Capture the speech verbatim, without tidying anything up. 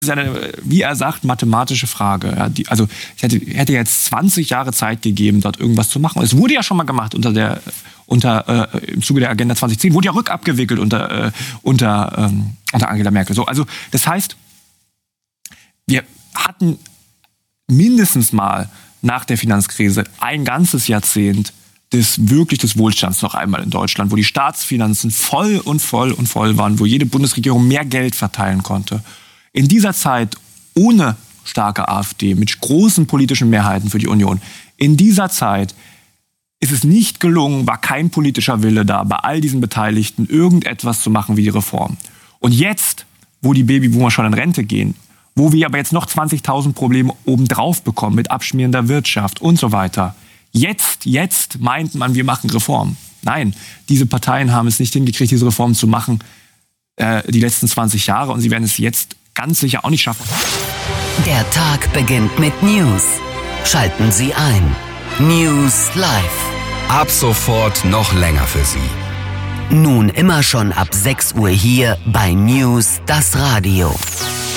Das ist eine, wie er sagt, mathematische Frage. Ja, die, also ich hätte, hätte jetzt zwanzig Jahre Zeit gegeben, dort irgendwas zu machen. Es wurde ja schon mal gemacht unter der, unter, äh, im Zuge der Agenda zwanzig zehn, wurde ja rückabgewickelt unter, äh, unter, ähm, unter Angela Merkel. So, also das heißt, wir hatten mindestens mal nach der Finanzkrise ein ganzes Jahrzehnt des wirklich des Wohlstands noch einmal in Deutschland, wo die Staatsfinanzen voll und voll und voll waren, wo jede Bundesregierung mehr Geld verteilen konnte. In dieser Zeit ohne starke AfD, mit großen politischen Mehrheiten für die Union, in dieser Zeit ist es nicht gelungen, war kein politischer Wille da, bei all diesen Beteiligten irgendetwas zu machen wie die Reform. Und jetzt, wo die Babyboomer schon in Rente gehen, wo wir aber jetzt noch zwanzigtausend Probleme obendrauf bekommen mit abschmierender Wirtschaft und so weiter, jetzt, jetzt meint man, wir machen Reformen. Nein, diese Parteien haben es nicht hingekriegt, diese Reformen zu machen, äh, die letzten zwanzig Jahre, und sie werden es jetzt ganz sicher auch nicht schaffen. Der Tag beginnt mit News. Schalten Sie ein. News Live. Ab sofort noch länger für Sie. Nun immer schon ab sechs Uhr hier bei News das Radio.